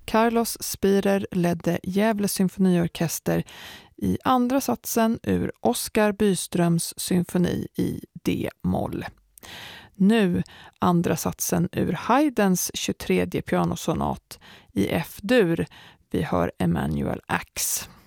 Carlos Spirer ledde Gävle symfoniorkester i andra satsen ur Oskar Byströms symfoni i D-moll. Nu andra satsen ur Haydns 23:e pianosonat i F-dur. Vi hör Emanuel Ax.